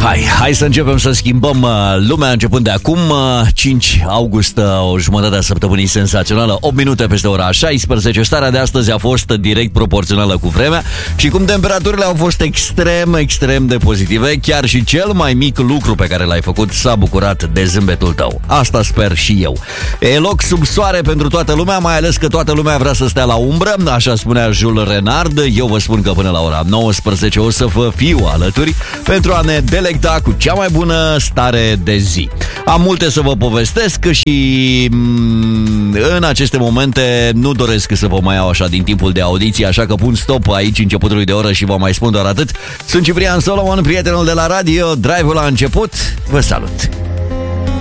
Hai să începem să schimbăm lumea începând de acum. 5 august, o jumătate a săptămânii senzațională, 8 minute peste ora 16. Starea de astăzi a fost direct proporțională cu vremea și cum temperaturile au fost extrem de pozitive, chiar și cel mai mic lucru pe care l-ai făcut s-a bucurat de zâmbetul tău. Asta sper și eu. E loc sub soare pentru toată lumea, mai ales că toată lumea vrea să stea la umbră, așa spunea Jules Renard. Eu vă spun că până la ora 19 o să vă fiu alături pentru a ne delecta cu cea mai bună stare de zi. Am multe să vă povestesc și în aceste momente nu doresc să vă mai iau așa din timpul de audiție, așa că pun stop aici începutului de oră și vă mai spun doar atât. Sunt Ciprian Solomon, prietenul de la radio. Drive-ul a început. Vă salut!